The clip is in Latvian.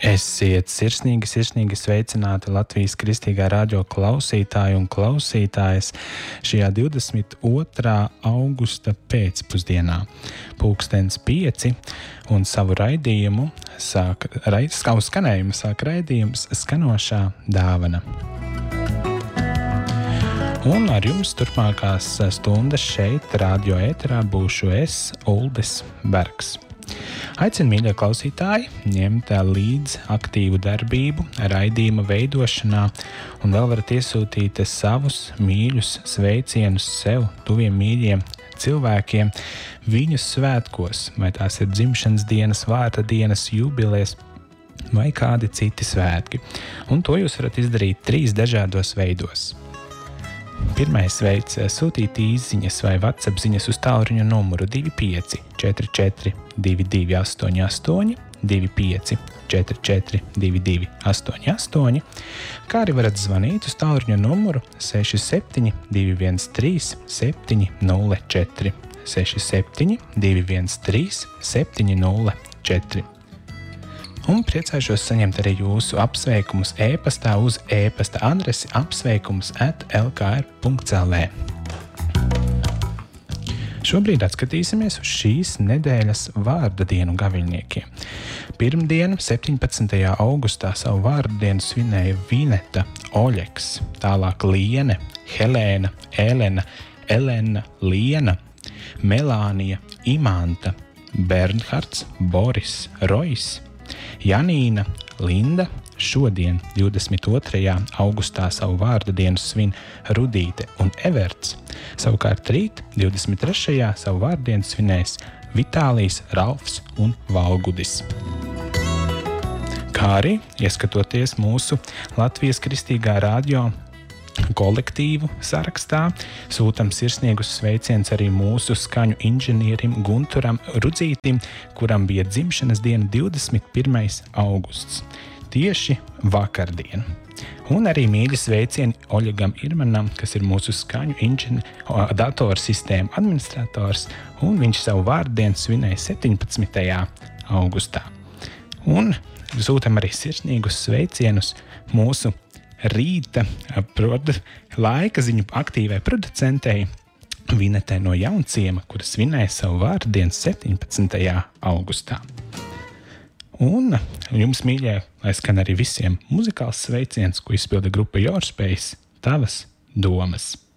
Esiet sirsnīgi sveicināti Latvijas Kristīgā radio klausītāji un klausītājas šajā 22. augusta pēcpusdienā. Pulkstens 5 un savu raidījumu sāk raidījums skanošā dāvana. Un ar jums turpmākās stundas šeit radio ēterā būšu es, Uldis Bergs. Aicinu, mīļie klausītāji, ņemt līdzi aktīvu darbību raidījuma veidošanā un vēl varat iesūtīt savus mīļus sveicienus sev, tuviem mīļiem cilvēkiem viņu svētkos, vai tās ir dzimšanas dienas, vārda dienas, jubilejas vai kādi citi svētki. Un to jūs varat izdarīt 3 dažādos veidos. Pirmais veids - sūtīt īsziņas vai WhatsApp ziņas uz tālruņa numuru 25 44 22 88, 25 44 22 88, kā arī varat zvanīt uz tālruņa numuru 67 213 704, 67 213 704. Un priecāšos saņemt arī jūsu apsveikumus e-pastā uz e-pasta adresi apsveikums@lkr.lv. Šobrīd atskatīsimies uz šīs nedēļas vārda dienu gaviļniekiem. Pirmdien, 17. augustā, savu vārdu dienu svinēja Vineta, Oļeks, tālāk Liene, Helēna, Elena, Elena, Liena, Melānija, Imanta, Bernhards, Boris, Rojs, Janīna, Linda. Šodien, 22. augustā, savu vārdu dienu svin Rudīte un Everts. Savukārt rīt, 23. savu vārdu dienu svinēs Vitālijs, Ralfs un Valgudis. Kā arī, ieskatoties mūsu Latvijas Kristīgā radio kolektīvu sarakstā, sūtam sirsnīgus sveicienus arī mūsu skaņu inženierim Gunturam Rudzītim, kuram bija dzimšanas diena 21. augusts. Tieši vakardien. Un arī mīļi sveicieni Oļegam Irmanam, kas ir mūsu skaņu datorsistēmu administrators, un viņš savu vārdienu svinēja 17. augustā. Un sūtam arī sirsnīgus sveicienus mūsu rīta laika ziņu aktīvai producentei Vinetei no Jaunciema, kura svinēja savu vārdienu 17. augustā. Un jums, mīļie, lai skan arī visiem muzikāls sveiciens, ko izpilda grupa Your Space, Tavas domas.